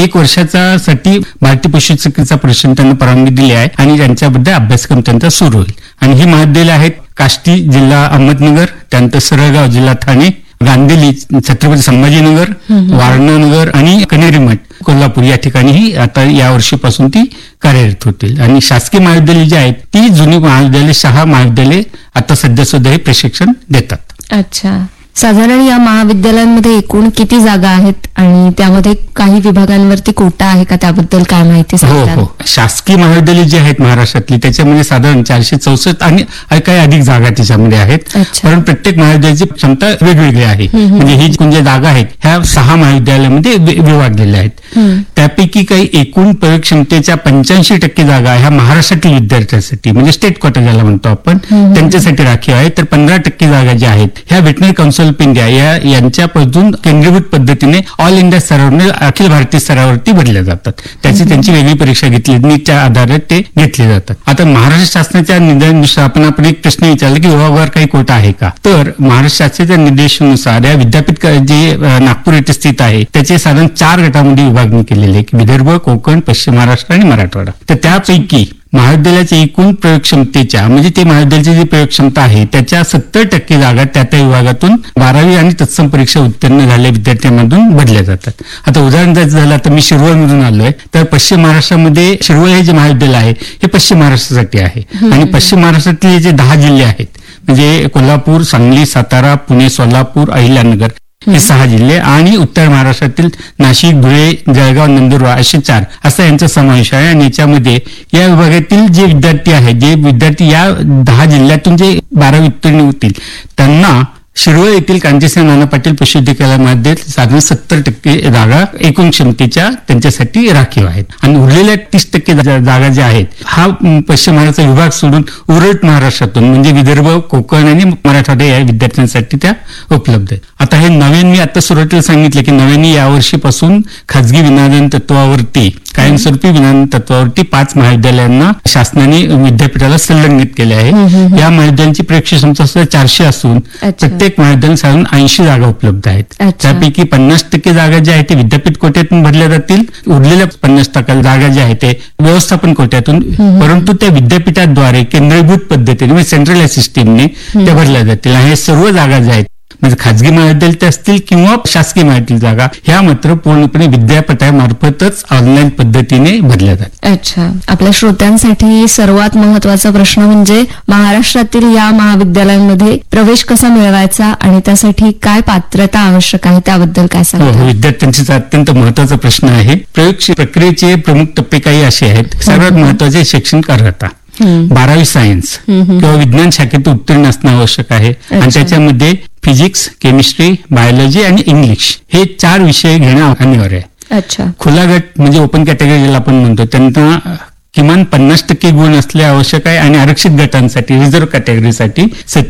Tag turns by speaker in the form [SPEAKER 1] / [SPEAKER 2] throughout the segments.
[SPEAKER 1] 1 वर्षासाठी भारतीय पशुचिकित्सा परिषदेने त्यांना परवानगी दिली आहे आणि त्यांच्याबद्दल अभ्यासक्रम त्यांचा सुरू होईल. आणि ही महाविद्यालय आहेत काष्टी जिल्हा अहमदनगर, त्यानंतर सरळगाव जिल्हा ठाणे, गांधेली छत्रपती संभाजीनगर, वारणानगर आणि कनेरी मठ कोल्हापूर या ठिकाणीही आता या वर्षीपासून ती कार्यरत होतील. आणि शासकीय महाविद्यालय जी आहेत ती जुनी महाविद्यालय, 6 महाविद्यालय आता सध्या सुद्धा हे प्रशिक्षण देतात.
[SPEAKER 2] अच्छा, साधारण या महाविद्यालयांमध्ये एकूण किती जागा आहेत आणि त्यामध्ये काही विभागांवरती कोटा आहे का, त्याबद्दल काय माहिती सांगता?
[SPEAKER 1] हो, शासकीय महाविद्यालय जी आहेत महाराष्ट्रातली त्याच्यामध्ये साधारण 464 आणि काही अधिक जागा त्याच्यामध्ये आहेत. कारण प्रत्येक महाविद्यालयाची क्षमता वेगवेगळी आहे. म्हणजे ही जी जागा आहेत ह्या 6 महाविद्यालयामध्ये विभागलेल्या आहेत. त्यापैकी काही एकूण प्रयोग क्षमतेच्या 85% जागा ह्या महाराष्ट्रातील विद्यार्थ्यांसाठी म्हणजे स्टेट कोटा ज्याला म्हणतो आपण त्यांच्यासाठी राखीव आहे. तर 15% जागा ज्या आहेत ह्या व्हेटरनरी काउन्सिल ऑफ इंडिया यांच्यापासून केंद्रीभूत पद्धतीने ऑल इंडिया स्तरावर अखिल भारतीय स्तरावरती भरल्या जातात. त्यांची वेगळी परीक्षा घेतली, नीटच्या आधारे ते घेतले जातात. आता महाराष्ट्र शासनाच्या निर्देशानुसार आपण एक प्रश्न विचारला की विभागावर काही कोटा आहे का, तर महाराष्ट्र शासनाच्या निर्देशानुसार या विद्यापीठ जे नागपूर येथे स्थित आहे त्याचे साधारण 4 गटामध्ये विभागणी केलेली आहे, विदर्भ, कोकण, पश्चिम महाराष्ट्र आणि मराठवाडा. तर त्यापैकी महाविद्यालयाच्या एकूण प्रयोग क्षमतेच्या म्हणजे ते महाविद्यालयाची जी प्रयोग क्षमता आहे त्याच्या 70% जागा त्या विभागातून 12वी आणि तत्सम परीक्षा उत्तीर्ण झालेल्या विद्यार्थ्यांमधून भरल्या जातात. आता उदाहरण द्यायचं झालं तर मी शिरवळमधून आलोय, तर पश्चिम महाराष्ट्रामध्ये शिरवळ हे जे महाविद्यालय आहे हे पश्चिम महाराष्ट्रासाठी आहे. आणि पश्चिम महाराष्ट्रातले जे 10 जिल्हे आहेत म्हणजे कोल्हापूर, सांगली, सातारा, पुणे, सोलापूर, अहिल्यानगर हे 6 जिल्हे आणि उत्तर महाराष्ट्रातील नाशिक, धुळे, जळगाव, नंदुरबार असे 4 असा यांचा समावेश आहे. आणि याच्यामध्ये या विभागातील जे विद्यार्थी या 10 जिल्ह्यातून जे 12वी उत्तीर्ण होतील त्यांना शिरवळ येथील कांचीसिंह नाना पाटील पशुवैद्यकीयालयामध्ये साधारण 70% जागा एकूण क्षमतेच्या त्यांच्यासाठी राखीव आहेत. आणि उरलेल्या 30% जागा ज्या आहेत हा पश्चिम महाराष्ट्र विभाग सोडून उर्वरित महाराष्ट्रातून म्हणजे विदर्भ, कोकण आणि मराठवाडा या विद्यार्थ्यांसाठी त्या उपलब्ध आहेत. आता हे नवीन मी आता सुरुवातीला सांगितलं की नव्याने यावर्षीपासून खाजगी विनादान तत्वावरती कायमस्वरूपी विनादान तत्वावरती 5 महाविद्यालयांना शासनाने विद्यापीठाला संलग्नित केले आहे. या महाविद्यालयांची परीक्षा क्षमता 400 असून प्रत्येक महाविद्यालयात साधारण 80 जागा उपलब्ध आहेत. त्यापैकी 50% जागा ज्या आहेत ते विद्यापीठ कोट्यातून भरल्या जातील, उरलेल्या 50% जागा ज्या आहेत ते व्यवस्थापन कोट्यातून, परंतु त्या विद्यापीठाद्वारे केंद्रीभूत पद्धतीने म्हणजे सेंट्रलाइज सिस्टीमने त्या भरल्या जातील. आणि हे सर्व जागा ज्या आहेत म्हणजे खाजगी महाविद्यालय असतील किंवा शासकीय महाविद्यालय जागा ह्या मात्र पूर्णपणे विद्यापीठामार्फतच ऑनलाईन पद्धतीने भरल्या जातात.
[SPEAKER 2] अच्छा, आपल्या श्रोत्यांसाठी सर्वात महत्वाचा प्रश्न म्हणजे महाराष्ट्रातील या महाविद्यालयांमध्ये प्रवेश कसा मिळवायचा आणि त्यासाठी काय पात्रता आवश्यक आहे त्याबद्दल काय सांगता?
[SPEAKER 1] विद्यार्थ्यांचा अत्यंत महत्वाचा प्रश्न आहे. प्रयोग प्रक्रियेचे प्रमुख टप्पे काही असे आहेत. सर्वात महत्वाचे शैक्षणिक अर्हता, 12वी सायन्स किंवा विज्ञान शाखेत उत्तीर्ण असणं आवश्यक आहे. आणि त्याच्यामध्ये फिजिक्स, केमिस्ट्री, बायोलॉजी आणि इंग्लिश हे 4 विषय घेणं अनिवार्य आहे.
[SPEAKER 2] अच्छा,
[SPEAKER 1] खुला गट म्हणजे ओपन कॅटेगरी ज्याला आपण म्हणतो त्यांना किमान 50% गुण असले आवश्यक आहे. आणि आरक्षित गटांसाठी रिझर्व्ह कॅटेगरीसाठी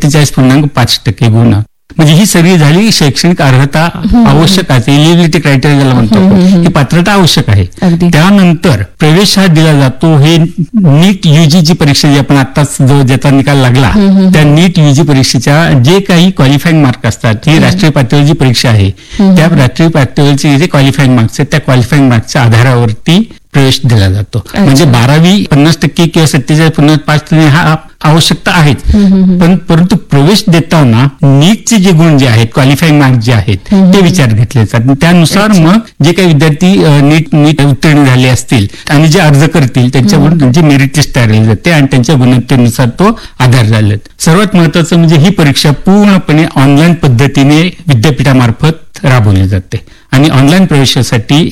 [SPEAKER 1] 47.5% गुण. म्हणजे ही सगळी झाली शैक्षणिक अर्हता आवश्यक आहे. एलिजिबिलिटी क्रायटेरिया ज्याला म्हणतो ही पात्रता आवश्यक आहे. त्यानंतर प्रवेश हा दिला जातो हे नीट यूजीची परीक्षा जी आपण आताच जो ज्याचा निकाल लागला त्या नीट यूजी परीक्षेच्या जे काही क्वालिफाईंग मार्क असतात ही राष्ट्रीय पातळीची परीक्षा आहे त्या राष्ट्रीय पातळीचे जे क्वालिफाईंग मार्क्स आहेत त्या क्वालिफाईंग मार्क्सच्या आधारावरती प्रवेश दिला जातो. म्हणजे 12वी 50% किंवा 47.5% हा आवश्यकता आहेच. परंतु प्रवेश देताना नीटचे जे गुण जे आहेत क्वालिफाईंग मार्क्स जे आहेत ते विचार घेतले जातात. त्यानुसार मग जे काही विद्यार्थी नीट उत्तीर्ण झाले असतील आणि जे अर्ज करतील त्यांच्याकडून त्यांची मेरिट लिस्ट तयार केली जाते आणि त्यांच्या गुणवत्तेनुसार तो आधार झाले. सर्वात महत्वाचं म्हणजे ही परीक्षा पूर्णपणे ऑनलाईन पद्धतीने विद्यापीठामार्फत राबवली जाते. आणि ऑनलाईन प्रवेशासाठी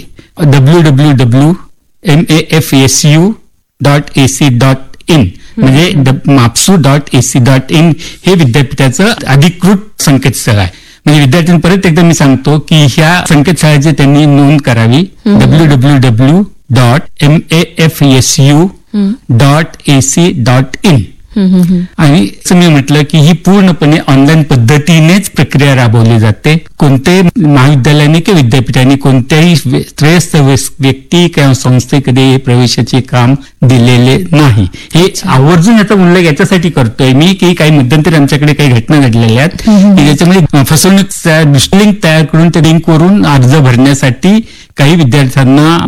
[SPEAKER 1] www.mafsu.ac.in म्हणजे mapsu.ac.in हे विद्यापीठाचं अधिकृत संकेतस्थळ आहे. म्हणजे विद्यार्थ्यांनी परत एकदा मी सांगतो की ह्या संकेतस्थळाची त्यांनी नोंद करावी. www.mafsu.ac.in. आणि मी म्हटलं की ही पूर्णपणे ऑनलाईन पद्धतीनेच प्रक्रिया राबवली जाते. कोणत्याही महाविद्यालयाने किंवा विद्यापीठाने कोणत्याही त्रयस्थ व्यक्ती किंवा संस्थेकडे हे प्रवेशाचे काम दिलेले नाही. हे आवर्जून याचा उल्लेख याच्यासाठी करतोय मी की काही मध्यंतरी आमच्याकडे काही घटना घडलेल्या आहेत की ज्याच्यामध्ये फसवणूक लिंक तयार करून त्या लिंकवरून अर्ज भरण्यासाठी काही विद्यार्थ्यांना